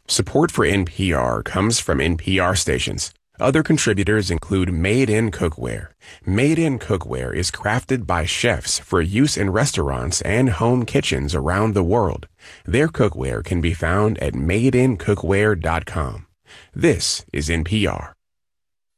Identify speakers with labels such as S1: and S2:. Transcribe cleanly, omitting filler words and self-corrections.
S1: Support for NPR comes from NPR stations. Other contributors include Made in Cookware. Made in Cookware is crafted by chefs for use in restaurants and home kitchens around the world. Their cookware can be found at madeincookware.com. This is NPR.